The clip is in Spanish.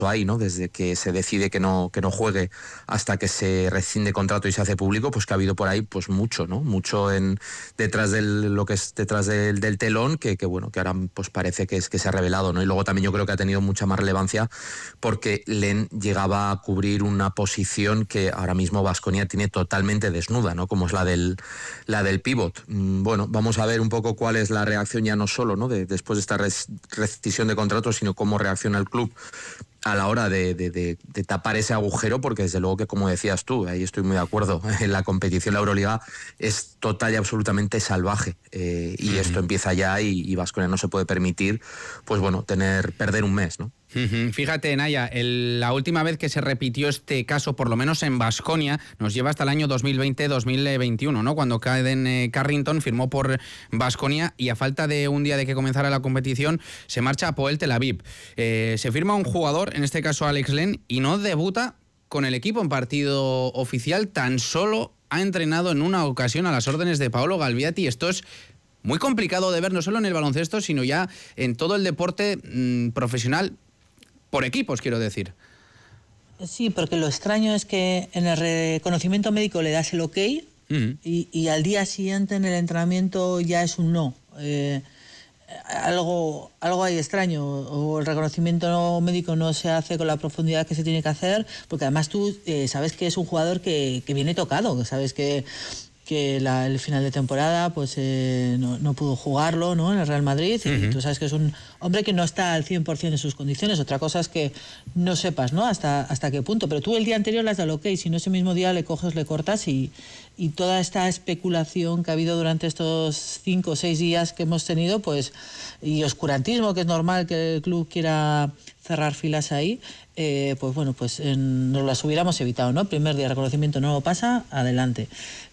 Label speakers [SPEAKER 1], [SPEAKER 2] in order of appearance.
[SPEAKER 1] ahí, ¿no? Desde que se decide que no juegue hasta que se rescinde contrato y se hace público, pues que ha habido por ahí pues mucho, ¿no? Mucho detrás lo que es detrás del telón, que bueno, que ahora pues parece que se ha revelado, ¿no? Y luego también yo creo que ha tenido mucha más relevancia porque Len llegaba a cubrir una posición que ahora mismo Baskonia tiene totalmente desnuda, ¿no? Como es la del pívot. Bueno, vamos a ver un poco cuál es la reacción, ya no solo, ¿no? Después de esta rescisión de contrato, sino cómo reacciona el club a la hora de tapar ese agujero, porque desde luego que, como decías tú, ahí estoy muy de acuerdo, en la competición, la Euroliga es total y absolutamente salvaje, y esto empieza ya y Baskonia no se puede permitir, pues bueno, perder un mes, ¿no?
[SPEAKER 2] Fíjate, Naya, la última vez que se repitió este caso, por lo menos en Baskonia, nos lleva hasta el año 2020-2021, ¿no? Cuando Caden Carrington firmó por Baskonia y a falta de un día de que comenzara la competición se marcha a Poel Tel Aviv. Se firma un jugador, en este caso Alex Len, y no debuta con el equipo en partido oficial, tan solo ha entrenado en una ocasión a las órdenes de Paolo Galbiati. Esto es muy complicado de ver, no solo en el baloncesto, sino ya en todo el deporte profesional, por equipos, quiero decir.
[SPEAKER 3] Sí, porque lo extraño es que en el reconocimiento médico le das el ok y al día siguiente en el entrenamiento ya es un no. Algo hay extraño, o el reconocimiento médico no se hace con la profundidad que se tiene que hacer, porque además tú sabes que es un jugador que viene tocado, que sabes que el final de temporada pues no pudo jugarlo, ¿no?, en el Real Madrid, y tú sabes que es un hombre que no está al 100% en sus condiciones. Otra cosa es que no sepas, ¿no?, hasta qué punto, pero tú el día anterior le has dado ok, si no ese mismo día le coges, le cortas, y toda esta especulación que ha habido durante estos 5 o 6 días que hemos tenido, pues, y oscurantismo, que es normal que el club quiera cerrar filas ahí, pues bueno, pues nos las hubiéramos evitado, ¿no? Primer día de reconocimiento no lo pasa, adelante.